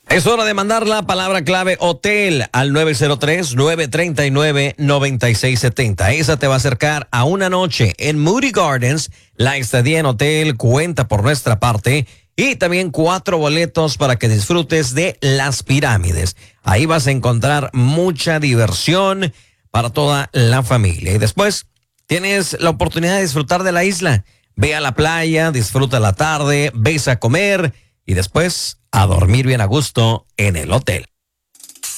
Es hora de mandar la palabra clave hotel al 903-939-9670. Esa te va a acercar a una noche en Moody Gardens. La estadía en hotel cuenta por nuestra parte y también 4 boletos para que disfrutes de las pirámides. Ahí vas a encontrar mucha diversión para toda la familia. Y después tienes la oportunidad de disfrutar de la isla. Ve a la playa, disfruta la tarde, ves a comer y después a dormir bien a gusto en el hotel.